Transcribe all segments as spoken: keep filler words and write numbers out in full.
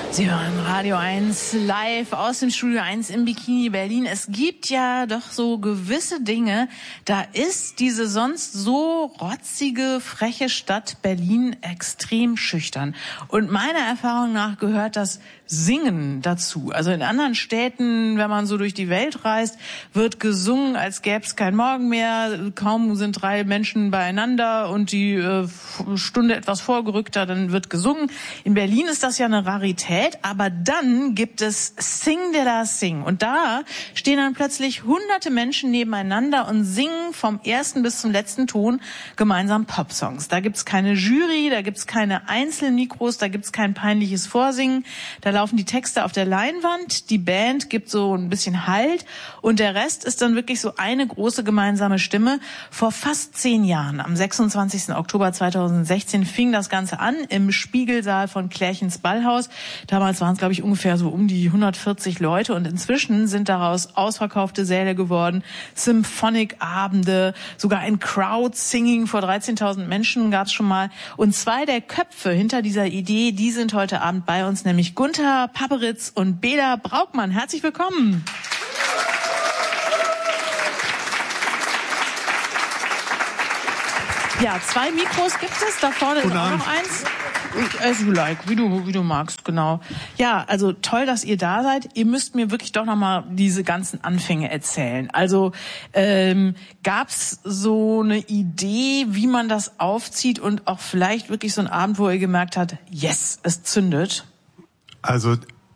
Sie hören Radio eins live aus dem Studio eins im Bikini Berlin. Es gibt ja doch so gewisse Dinge, da ist diese sonst so rotzige, freche Stadt Berlin extrem schüchtern. Und meiner Erfahrung nach gehört das Singen dazu. Also in anderen Städten, wenn man so durch die Welt reist, wird gesungen, als gäbe es kein Morgen mehr. Kaum sind drei Menschen beieinander und die äh, Stunde etwas vorgerückter, dann wird gesungen. In Berlin ist das ja eine Rarität, aber dann gibt es Sing de la Sing. Und da stehen dann plötzlich hunderte Menschen nebeneinander und singen vom ersten bis zum letzten Ton gemeinsam Popsongs. Da gibt's keine Jury, da gibt's keine Einzelmikros, da gibt's kein peinliches Vorsingen. Da laufen die Texte auf der Leinwand, die Band gibt so ein bisschen Halt und der Rest ist dann wirklich so eine große gemeinsame Stimme. Vor fast zehn Jahren, am sechsundzwanzigsten Oktober zweitausendsechzehn, fing das Ganze an im Spiegelsaal von Klärchens Ballhaus. Damals waren es, glaube ich, ungefähr so um die hundertvierzig Leute und inzwischen sind daraus ausverkaufte Säle geworden, Symphonic-Abende, sogar ein Crowd-Singing vor dreizehntausend Menschen gab es schon mal. Und zwei der Köpfe hinter dieser Idee, die sind heute Abend bei uns, nämlich Gunther Paperitz und Bela Braukmann. Herzlich willkommen. Ja, zwei Mikros gibt es, da vorne ist auch noch eins. As you like, wie du, wie du magst, genau. Ja, also toll, dass ihr da seid. Ihr müsst mir wirklich doch nochmal diese ganzen Anfänge erzählen. Also ähm, gab's so eine Idee, wie man das aufzieht und auch vielleicht wirklich so einen Abend, wo ihr gemerkt habt, yes, es zündet? Also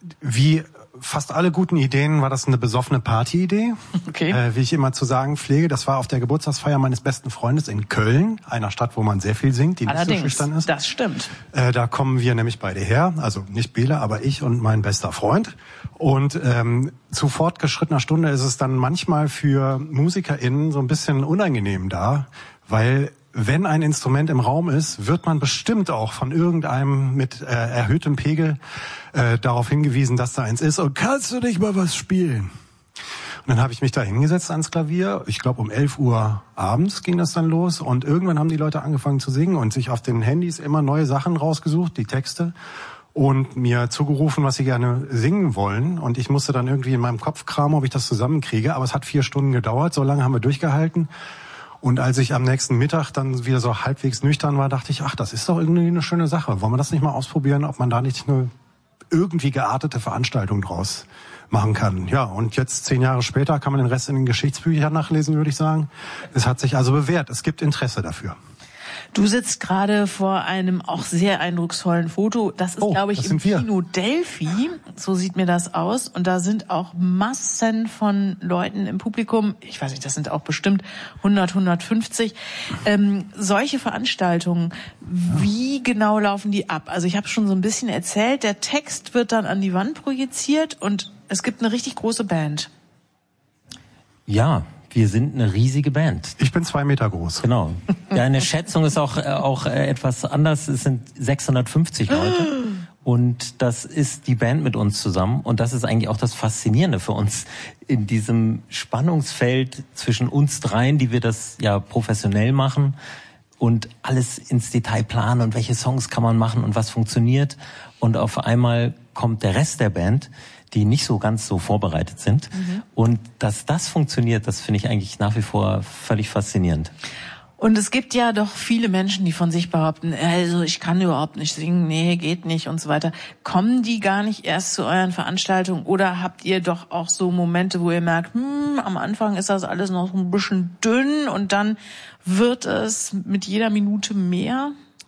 wie fast alle guten Ideen war das eine besoffene Partyidee, okay. äh, wie ich immer zu sagen pflege. Das war auf der Geburtstagsfeier meines besten Freundes in Köln, einer Stadt, wo man sehr viel singt, die Allerdings, nicht so schüchtern ist. Das stimmt. Äh, da kommen wir nämlich beide her, also nicht Bela, aber ich und mein bester Freund. Und ähm, zu fortgeschrittener Stunde ist es dann manchmal für MusikerInnen so ein bisschen unangenehm da, weil wenn ein Instrument im Raum ist, wird man bestimmt auch von irgendeinem mit äh, erhöhtem Pegel äh, darauf hingewiesen, dass da eins ist. Und kannst du nicht mal was spielen? Und dann habe ich mich da hingesetzt ans Klavier. Ich glaube, um elf Uhr abends ging das dann los. Und irgendwann haben die Leute angefangen zu singen und sich auf den Handys immer neue Sachen rausgesucht, die Texte, und mir zugerufen, was sie gerne singen wollen. Und ich musste dann irgendwie in meinem Kopf kramen, ob ich das zusammenkriege. Aber es hat vier Stunden gedauert. So lange haben wir durchgehalten. Und als ich am nächsten Mittag dann wieder so halbwegs nüchtern war, dachte ich, ach, das ist doch irgendwie eine schöne Sache. Wollen wir das nicht mal ausprobieren, ob man da nicht eine irgendwie geartete Veranstaltung draus machen kann? Ja, und jetzt zehn Jahre später kann man den Rest in den Geschichtsbüchern nachlesen, würde ich sagen. Es hat sich also bewährt. Es gibt Interesse dafür. Du sitzt gerade vor einem auch sehr eindrucksvollen Foto. Das ist, oh, glaube ich, im Kino Delphi. So sieht mir das aus. Und da sind auch Massen von Leuten im Publikum. Ich weiß nicht, das sind auch bestimmt hundert, hundertfünfzig. Ähm, solche Veranstaltungen, wie genau laufen die ab? Also ich habe schon so ein bisschen erzählt, der Text wird dann an die Wand projiziert und es gibt eine richtig große Band. Ja. Wir sind eine riesige Band. Ich bin zwei Meter groß. Genau. Deine Schätzung ist auch, äh, auch äh, etwas anders. Es sind sechshundertfünfzig Leute. Und das ist die Band mit uns zusammen. Und das ist eigentlich auch das Faszinierende für uns in diesem Spannungsfeld zwischen uns dreien, die wir das ja professionell machen und alles ins Detail planen und welche Songs kann man machen und was funktioniert. Und auf einmal kommt der Rest der Band, die nicht so ganz so vorbereitet sind. Mhm. Und dass das funktioniert, das finde ich eigentlich nach wie vor völlig faszinierend. Und es gibt ja doch viele Menschen, die von sich behaupten, also ich kann überhaupt nicht singen, nee, geht nicht und so weiter. Kommen die gar nicht erst zu euren Veranstaltungen oder habt ihr doch auch so Momente, wo ihr merkt, hm, am Anfang ist das alles noch so ein bisschen dünn und dann wird es mit jeder Minute mehr?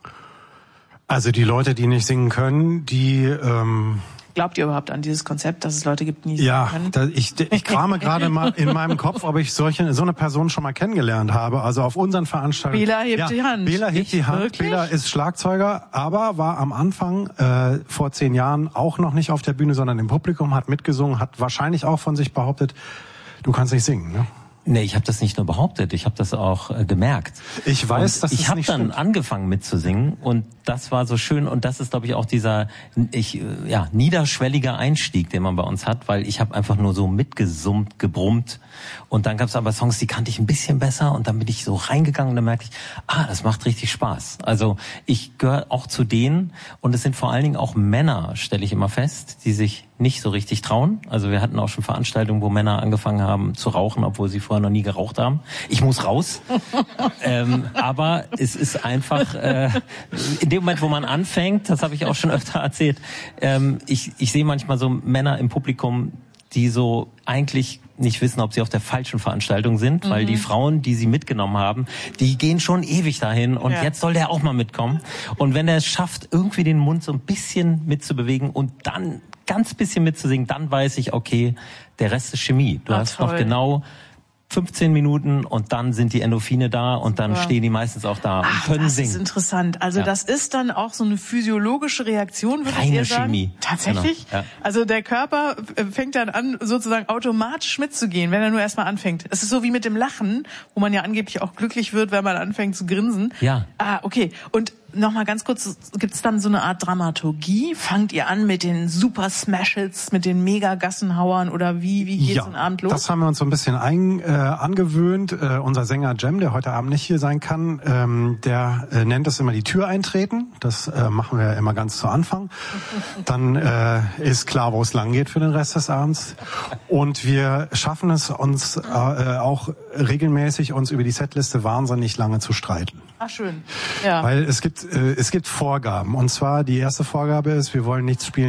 Also die Leute, die nicht singen können, die... Ähm Glaubt ihr überhaupt an dieses Konzept, dass es Leute gibt, die nicht ja, singen können? Ja, ich, ich krame gerade mal in meinem Kopf, ob ich solche so eine Person schon mal kennengelernt habe. Also auf unseren Veranstaltungen. Bela hebt ja, die Hand. Bela hebt ich, die Hand. Wirklich? Bela ist Schlagzeuger, aber war am Anfang äh, vor zehn Jahren auch noch nicht auf der Bühne, sondern im Publikum, hat mitgesungen, hat wahrscheinlich auch von sich behauptet, du kannst nicht singen, ne? Nee, ich habe das nicht nur behauptet, ich habe das auch äh, gemerkt. Ich weiß, und dass ich habe dann stimmt. angefangen mitzusingen und das war so schön und das ist, glaube ich, auch dieser ich, ja, niederschwelliger Einstieg, den man bei uns hat, weil ich habe einfach nur so mitgesummt, gebrummt und dann gab es aber Songs, die kannte ich ein bisschen besser und dann bin ich so reingegangen und dann merkte ich, ah, das macht richtig Spaß. Also ich gehöre auch zu denen und es sind vor allen Dingen auch Männer, stelle ich immer fest, die sich nicht so richtig trauen. Also wir hatten auch schon Veranstaltungen, wo Männer angefangen haben zu rauchen, obwohl sie vorher noch nie geraucht haben. Ich muss raus. ähm, aber es ist einfach, äh, in dem Moment, wo man anfängt, das habe ich auch schon öfter erzählt, ähm, ich, ich sehe manchmal so Männer im Publikum, die so eigentlich nicht wissen, ob sie auf der falschen Veranstaltung sind, mhm. weil die Frauen, die sie mitgenommen haben, die gehen schon ewig dahin und ja. jetzt soll der auch mal mitkommen. Und wenn er es schafft, irgendwie den Mund so ein bisschen mitzubewegen und dann ganz bisschen mitzusingen, dann weiß ich, okay, der Rest ist Chemie. Du Ach, hast toll. noch genau fünfzehn Minuten und dann sind die Endorphine da und dann Super. Stehen die meistens auch da und Ach, können das singen. Das ist interessant. Also Ja. das ist dann auch so eine physiologische Reaktion, würde ich Reine ihr sagen. Chemie. Tatsächlich? Genau. Ja. Also der Körper äh, fängt dann an, sozusagen automatisch mitzugehen, wenn er nur erstmal anfängt. Es ist so wie mit dem Lachen, wo man ja angeblich auch glücklich wird, wenn man anfängt zu grinsen. Ja. Ah, okay. Und nochmal ganz kurz, gibt's dann so eine Art Dramaturgie? Fangt ihr an mit den Super Smash-Hits, mit den Mega-Gassenhauern oder wie, wie geht Ja, so ein Abend los? das haben wir uns so ein bisschen ein, äh, angewöhnt. Äh, unser Sänger Jem, der heute Abend nicht hier sein kann, ähm, der äh, nennt es immer die Tür eintreten. Das äh, machen wir immer ganz zu Anfang. Dann äh, ist klar, wo es lang geht für den Rest des Abends. Und wir schaffen es uns äh, auch regelmäßig, uns über die Setliste wahnsinnig lange zu streiten. Ach, schön. Ja. Weil es gibt, äh, es gibt Vorgaben. Und zwar die erste Vorgabe ist, wir wollen nichts spielen,